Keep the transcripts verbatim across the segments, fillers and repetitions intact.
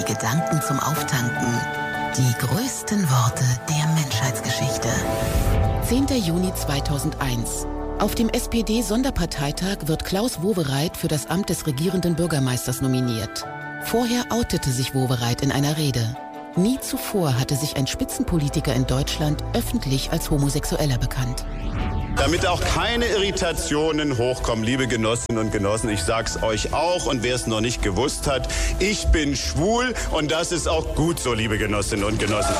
die Gedanken zum Auftanken. Die größten Worte der Menschheitsgeschichte. zehnter Juni zweitausendeins. Auf dem S P D-Sonderparteitag wird Klaus Wowereit für das Amt des regierenden Bürgermeisters nominiert. Vorher outete sich Wowereit in einer Rede. Nie zuvor hatte sich ein Spitzenpolitiker in Deutschland öffentlich als Homosexueller bekannt. Damit auch keine Irritationen hochkommen, liebe Genossinnen und Genossen, ich sag's euch auch und wer es noch nicht gewusst hat, ich bin schwul und das ist auch gut so, liebe Genossinnen und Genossen.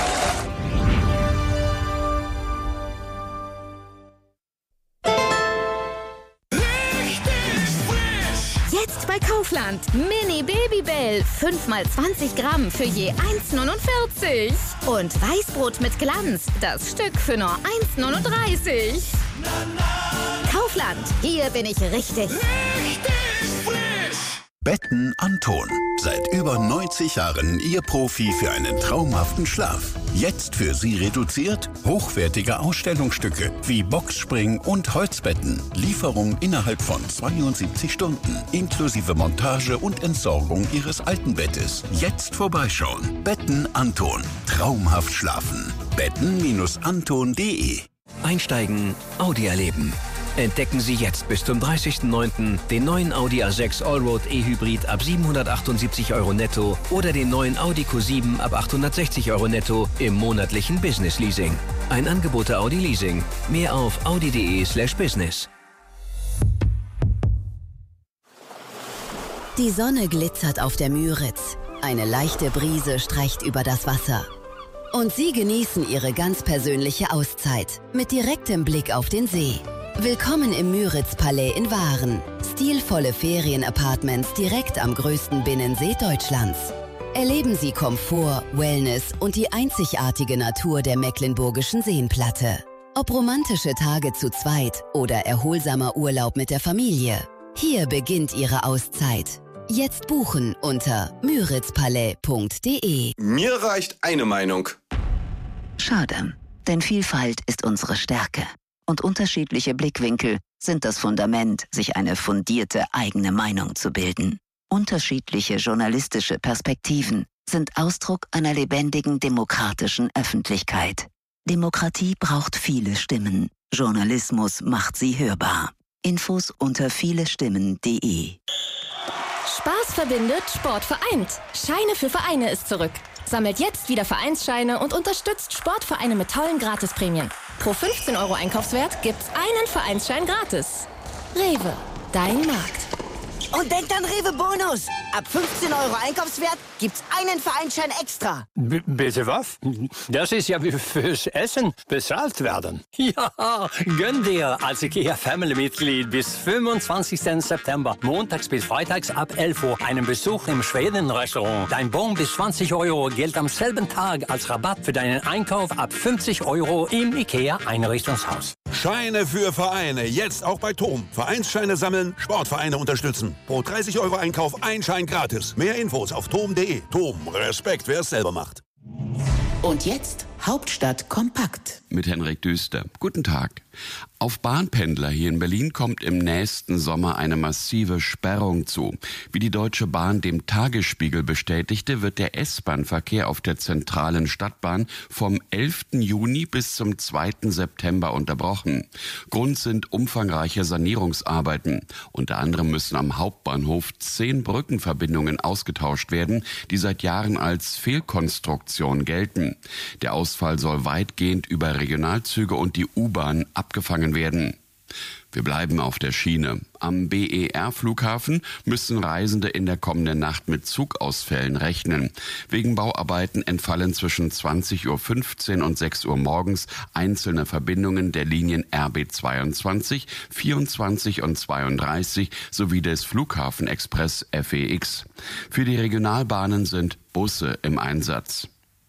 Jetzt bei Kaufland. Mini Babybell. fünf mal zwanzig Gramm für je eins neunundvierzig. Und Weißbrot mit Glanz. Das Stück für nur eins neununddreißig. Kaufland. Hier bin ich richtig. Richtig frisch. Betten Anton. Seit über neunzig Jahren Ihr Profi für einen traumhaften Schlaf. Jetzt für Sie reduziert hochwertige Ausstellungsstücke wie Boxspring und Holzbetten. Lieferung innerhalb von zweiundsiebzig Stunden. Inklusive Montage und Entsorgung Ihres alten Bettes. Jetzt vorbeischauen. Betten Anton. Traumhaft schlafen. betten Anton punkt de. Einsteigen, Audi erleben. Entdecken Sie jetzt bis zum dreißigsten neunten den neuen Audi A sechs Allroad E-Hybrid ab siebenhundertachtundsiebzig Euro netto oder den neuen Audi Q sieben ab achthundertsechzig Euro netto im monatlichen Business Leasing. Ein Angebot der Audi Leasing. Mehr auf audi punkt de slash business. Die Sonne glitzert auf der Müritz. Eine leichte Brise streicht über das Wasser. Und Sie genießen Ihre ganz persönliche Auszeit mit direktem Blick auf den See. Willkommen im Müritz-Palais in Waren. Stilvolle Ferienapartments direkt am größten Binnensee Deutschlands. Erleben Sie Komfort, Wellness und die einzigartige Natur der Mecklenburgischen Seenplatte. Ob romantische Tage zu zweit oder erholsamer Urlaub mit der Familie. Hier beginnt Ihre Auszeit. Jetzt buchen unter müritzpalais punkt de. Mir reicht eine Meinung. Schade, denn Vielfalt ist unsere Stärke. Und unterschiedliche Blickwinkel sind das Fundament, sich eine fundierte eigene Meinung zu bilden. Unterschiedliche journalistische Perspektiven sind Ausdruck einer lebendigen demokratischen Öffentlichkeit. Demokratie braucht viele Stimmen. Journalismus macht sie hörbar. Infos unter vielestimmen punkt de. Spaß verbindet, Sport vereint. Scheine für Vereine ist zurück. Sammelt jetzt wieder Vereinsscheine und unterstützt Sportvereine mit tollen Gratisprämien. Pro fünfzehn Euro Einkaufswert gibt's einen Vereinsschein gratis. Rewe, dein Markt. Und denkt an Rewe Bonus. Ab fünfzehn Euro Einkaufswert gibt's einen Vereinsschein extra. B- bitte was? Das ist ja wie fürs Essen bezahlt werden. Ja, gönn dir als IKEA Family-Mitglied bis fünfundzwanzigsten September, montags bis freitags ab elf Uhr, einen Besuch im Schweden-Restaurant. Dein Bon bis zwanzig Euro gilt am selben Tag als Rabatt für deinen Einkauf ab fünfzig Euro im IKEA-Einrichtungshaus. Scheine für Vereine, jetzt auch bei Tom. Vereinsscheine sammeln, Sportvereine unterstützen. Pro dreißig Euro Einkauf ein Schein gratis. Mehr Infos auf tom punkt de. Tom, Respekt, wer es selber macht. Und jetzt Hauptstadt kompakt. Mit Henrik Düster. Guten Tag. Auf Bahnpendler hier in Berlin kommt im nächsten Sommer eine massive Sperrung zu. Wie die Deutsche Bahn dem Tagesspiegel bestätigte, wird der S-Bahn-Verkehr auf der zentralen Stadtbahn vom elften Juni bis zum zweiten September unterbrochen. Grund sind umfangreiche Sanierungsarbeiten. Unter anderem müssen am Hauptbahnhof zehn Brückenverbindungen ausgetauscht werden, die seit Jahren als Fehlkonstruktion gelten. Der Ausfall soll weitgehend über Regionalzüge und die U-Bahn abgefangen werden. Wir bleiben auf der Schiene. Am B E R-Flughafen müssen Reisende in der kommenden Nacht mit Zugausfällen rechnen. Wegen Bauarbeiten entfallen zwischen zwanzig Uhr fünfzehn und sechs Uhr morgens einzelne Verbindungen der Linien R B zweiundzwanzig, vierundzwanzig und zweiunddreißig sowie des Flughafenexpress F E X. Für die Regionalbahnen sind Busse im Einsatz.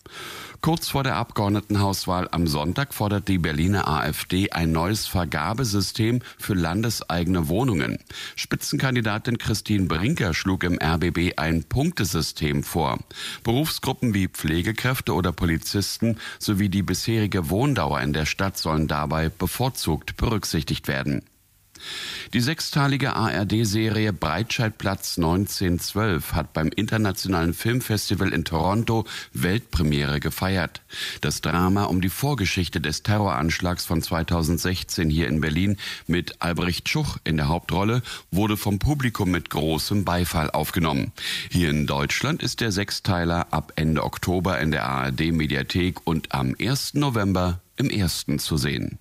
Kurz vor der Abgeordnetenhauswahl am Sonntag fordert die Berliner AfD ein neues Vergabesystem für landeseigene Wohnungen. Spitzenkandidatin Christine Brinker schlug im R B B ein Punktesystem vor. Berufsgruppen wie Pflegekräfte oder Polizisten sowie die bisherige Wohndauer in der Stadt sollen dabei bevorzugt berücksichtigt werden. Die sechsteilige A R D-Serie Breitscheidplatz neunzehnhundertzwölf hat beim Internationalen Filmfestival in Toronto Weltpremiere gefeiert. Das Drama um die Vorgeschichte des Terroranschlags von zweitausendsechzehn hier in Berlin mit Albrecht Schuch in der Hauptrolle wurde vom Publikum mit großem Beifall aufgenommen. Hier in Deutschland ist der Sechsteiler ab Ende Oktober in der A R D-Mediathek und am ersten November im Ersten zu sehen.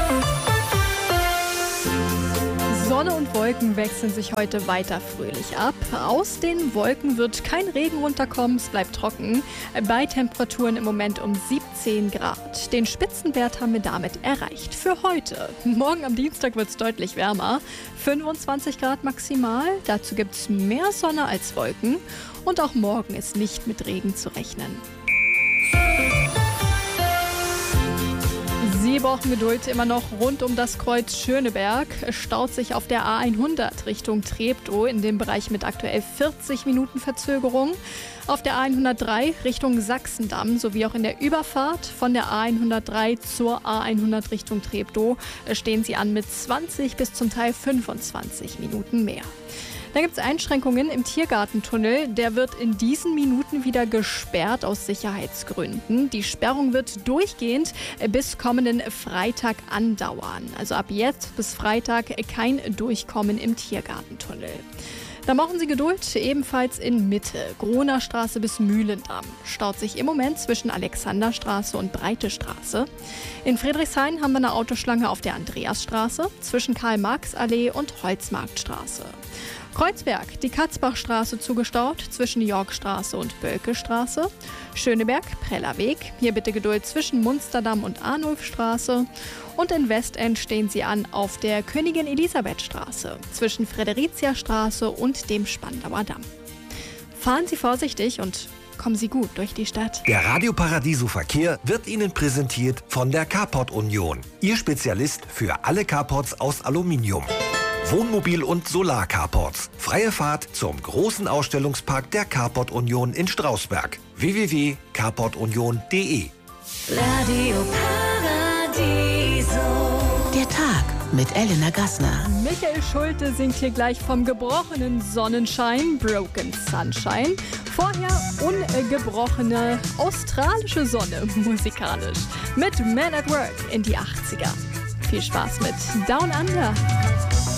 Sonne und Wolken wechseln sich heute weiter fröhlich ab. Aus den Wolken wird kein Regen runterkommen, es bleibt trocken. Bei Temperaturen im Moment um siebzehn Grad. Den Spitzenwert haben wir damit erreicht für heute. Morgen am Dienstag wird es deutlich wärmer. fünfundzwanzig Grad maximal. Dazu gibt es mehr Sonne als Wolken. Und auch morgen ist nicht mit Regen zu rechnen. Sie brauchen Geduld immer noch rund um das Kreuz Schöneberg. Es staut sich auf der A hundert Richtung Treptow in dem Bereich mit aktuell vierzig Minuten Verzögerung. Auf der A hundertdrei Richtung Sachsendamm sowie auch in der Überfahrt von der A hundertdrei zur A hundert Richtung Treptow stehen Sie an mit zwanzig bis zum Teil fünfundzwanzig Minuten mehr. Da gibt es Einschränkungen im Tiergartentunnel. Der wird in diesen Minuten wieder gesperrt aus Sicherheitsgründen. Die Sperrung wird durchgehend bis kommenden Freitag andauern. Also ab jetzt bis Freitag kein Durchkommen im Tiergartentunnel. Da brauchen Sie Geduld, ebenfalls in Mitte. Groner-Straße bis Mühlendamm. Staut sich im Moment zwischen Alexanderstraße und Breite Straße. In Friedrichshain haben wir eine Autoschlange auf der Andreasstraße zwischen Karl-Marx-Allee und Holzmarktstraße. Kreuzberg, die Katzbachstraße zugestaut zwischen Yorkstraße und Bölkestraße. Schöneberg, Prellerweg, hier bitte Geduld zwischen Munsterdamm und Arnulfstraße. Und in Westend stehen Sie an auf der Königin-Elisabeth-Straße zwischen Fredericiastraße und dem Spandauer Damm. Fahren Sie vorsichtig und kommen Sie gut durch die Stadt. Der Radio Paradiso Verkehr wird Ihnen präsentiert von der Carport Union. Ihr Spezialist für alle Carports aus Aluminium. Wohnmobil- und Solar-Carports. Freie Fahrt zum großen Ausstellungspark der Carport Union in Strausberg. w w w punkt carport union punkt d e Radio Paradiso. Der Tag mit Elena Gassner. Michael Schulte singt hier gleich vom gebrochenen Sonnenschein, Broken Sunshine. Vorher ungebrochene australische Sonne, musikalisch. Mit Man at Work in die achtziger. Viel Spaß mit Down Under.